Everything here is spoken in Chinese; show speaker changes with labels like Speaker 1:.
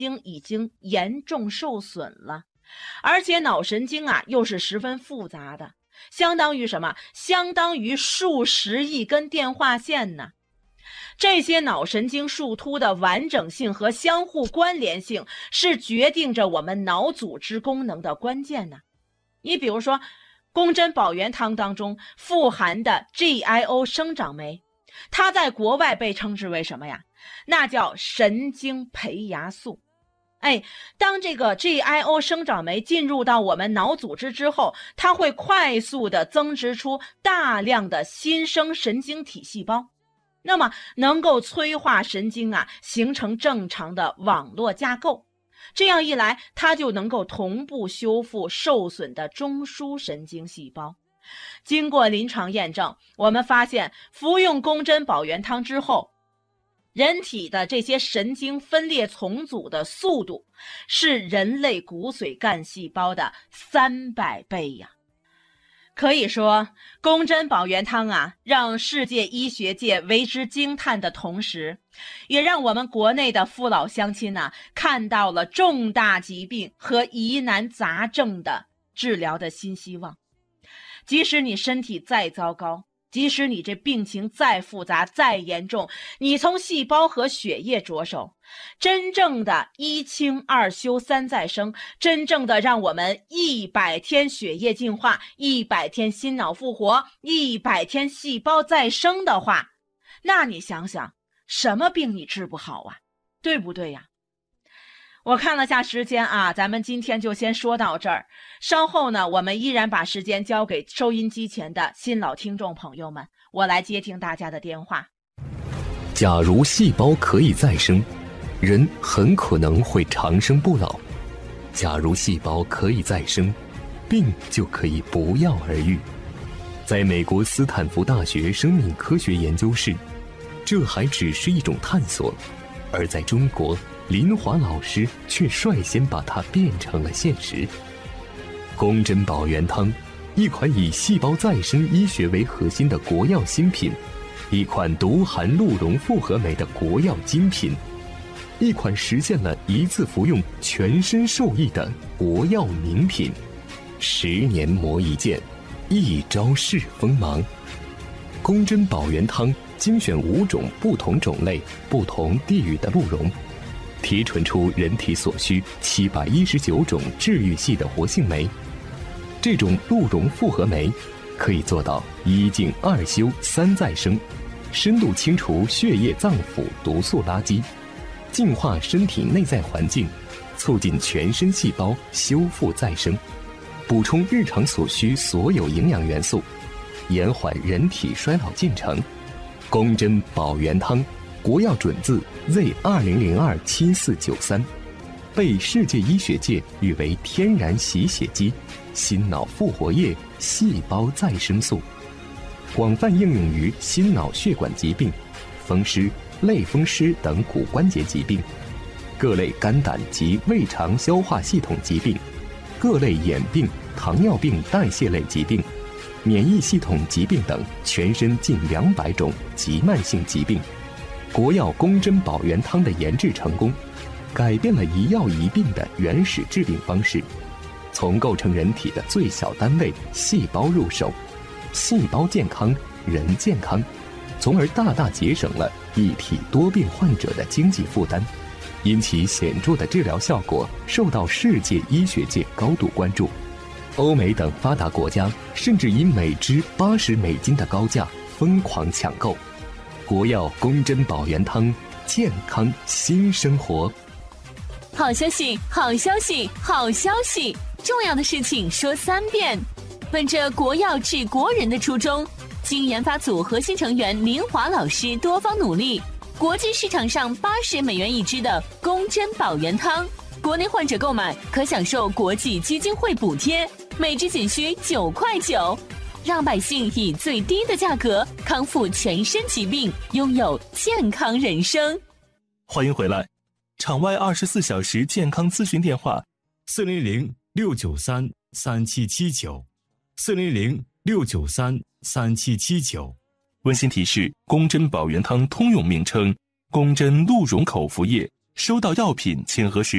Speaker 1: 经已经严重受损了，而且脑神经又是十分复杂的，相当于什么？相当于数十亿根电话线呢。这些脑神经树突的完整性和相互关联性是决定着我们脑组织功能的关键呢。你比如说，宫贞保元汤当中富含的 GIO 生长酶，它在国外被称之为什么呀？那叫神经培芽素。当这个 GIO 生长酶进入到我们脑组织之后，它会快速地增殖出大量的新生神经体细胞，那么能够催化神经形成正常的网络架构。这样一来，它就能够同步修复受损的中枢神经细胞。经过临床验证，我们发现服用宫贞保元汤之后，人体的这些神经分裂重组的速度是人类骨髓干细胞的300倍呀！可以说，宫贞保元汤让世界医学界为之惊叹的同时，也让我们国内的父老乡亲看到了重大疾病和疑难杂症的治疗的新希望。即使你身体再糟糕，即使你这病情再复杂再严重，你从细胞和血液着手，真正的一清二修三再生，真正的让我们100天血液净化，100天心脑复活，100天细胞再生的话，那你想想，什么病你治不好对不对呀？我看了下时间咱们今天就先说到这儿。稍后呢，我们依然把时间交给收音机前的新老听众朋友们，我来接听大家的电话。
Speaker 2: 假如细胞可以再生，人很可能会长生不老。假如细胞可以再生，病就可以不药而愈。在美国斯坦福大学生命科学研究室，这还只是一种探索，而在中国，林华老师却率先把它变成了现实。宫贞保元汤，一款以细胞再生医学为核心的国药新品，一款独含鹿茸复合酶的国药精品，一款实现了一次服用全身受益的国药名品。10年磨一剑，一朝试锋芒。宫贞保元汤精选5种不同种类、不同地域的鹿茸，提纯出人体所需719种治愈系的活性酶。这种鹿茸复合酶可以做到1净2修3再生，深度清除血液脏腑毒素垃圾，净化身体内在环境，促进全身细胞修复再生，补充日常所需所有营养元素，延缓人体衰老进程。宫贞保元汤国药准字 Z20027493，被世界医学界誉为天然洗血机、心脑复活液、细胞再生素，广泛应用于心脑血管疾病、风湿、类风湿等骨关节疾病，各类肝胆及胃肠消化系统疾病，各类眼病、糖尿病代谢类疾病，免疫系统疾病等全身近200种急慢性疾病。国药宫贞保元汤的研制成功，改变了一药一病的原始治病方式，从构成人体的最小单位细胞入手，细胞健康，人健康，从而大大节省了一体多病患者的经济负担，因其显著的治疗效果受到世界医学界高度关注。欧美等发达国家甚至以每支80美金的高价疯狂抢购。国药宫贞保元汤，健康新生活。
Speaker 3: 好消息，好消息，好消息！重要的事情说3遍。本着国药治国人的初衷，经研发组核心成员林华老师多方努力，国际市场上80美元一支的宫贞保元汤，国内患者购买可享受国际基金会补贴，每支仅需9块9，让百姓以最低的价格康复全身疾病，拥有健康人生。
Speaker 4: 欢迎回来，场外24小时健康咨询电话：400-693-3779，400-693-3779。温馨提示：宫贞保元汤通用名称：宫贞鹿茸口服液，收到药品请核实